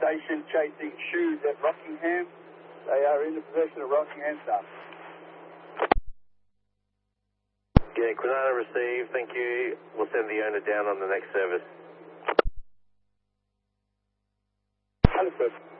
station chasing shoes at Rockingham. They are in the possession of Rockingham staff. Yeah, Quinana received, thank you. We'll send the owner down on the next service. Understood.